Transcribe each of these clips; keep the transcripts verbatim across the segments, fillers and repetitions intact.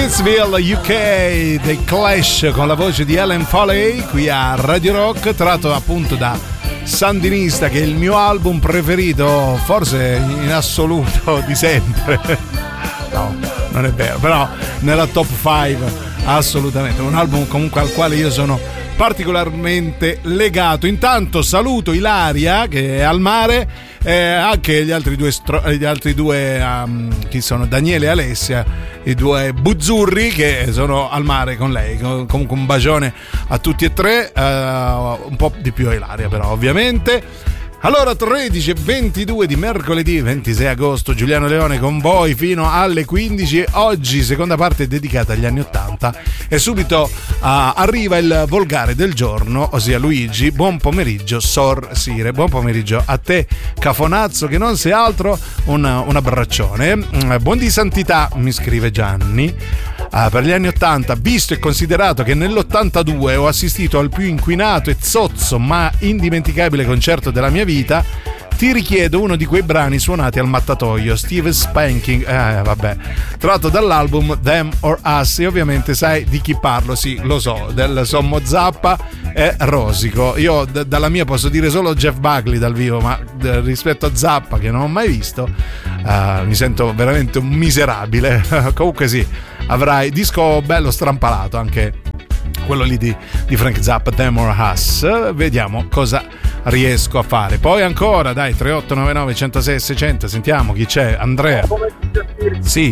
Smithville, U K, dei Clash con la voce di Ellen Foley qui a Radio Rock, tratto appunto da Sandinista, che è il mio album preferito forse in assoluto di sempre. No, non è vero, però nella top cinque assolutamente, un album comunque al quale io sono particolarmente legato. Intanto saluto Ilaria che è al mare, eh, anche gli altri due, stro- gli altri due um, chi sono Daniele e Alessia, i due buzzurri che sono al mare con lei. Comunque un bacione a tutti e tre, uh, un po' di più a Ilaria però ovviamente. Allora, tredici e ventidue di mercoledì ventisei agosto, Giuliano Leone con voi fino alle quindici. Oggi seconda parte dedicata agli anni ottanta e subito uh, arriva il volgare del giorno, ossia Luigi. Buon pomeriggio Sor Sire, buon pomeriggio a te Cafonazzo, che non sei altro un, un abbraccione. Buon di santità, mi scrive Gianni. Uh, per gli anni ottanta, visto e considerato che nell'ottantadue ho assistito al più inquinato e zozzo ma indimenticabile concerto della mia vita, ti richiedo uno di quei brani suonati al mattatoio, Steve Spanking, eh, vabbè, tratto dall'album Them or Us, e ovviamente sai di chi parlo, sì, lo so, del sommo Zappa e Rosico. Io d- dalla mia posso dire solo Jeff Buckley dal vivo, ma d- rispetto a Zappa, che non ho mai visto, uh, mi sento veramente un miserabile. Comunque sì, avrai disco bello strampalato, anche quello lì di, di Frank Zappa, Them or Us. Vediamo cosa riesco a fare. Poi ancora, dai, tre otto nove nove uno zero sei seicento, sentiamo chi c'è. Andrea. Sì.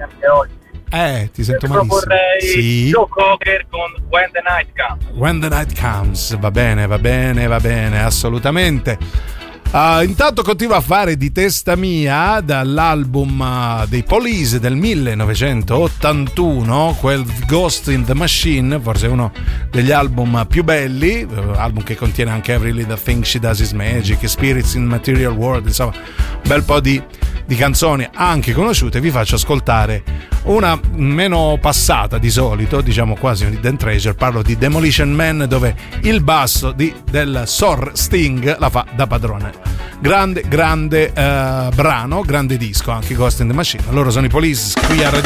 Eh, ti sento malissimo. Proporrei sì. Joe Cocker con When the Night Comes. When the Night Comes, va bene, va bene, va bene, assolutamente. Uh, intanto continuo a fare di testa mia dall'album uh, dei Police del millenovecentottantuno, quel Ghost in the Machine, forse uno degli album più belli, uh, album che contiene anche Every Little Thing She Does Is Magic, Spirits in Material World, insomma un bel po' di, di canzoni anche conosciute. Vi faccio ascoltare una meno passata di solito, diciamo quasi un hidden treasure. Parlo di Demolition Man, dove il basso di, del Sor Sting la fa da padrone. Grande, grande uh, brano, grande disco, anche Ghost in the Machine. Loro sono i Police qui a Radio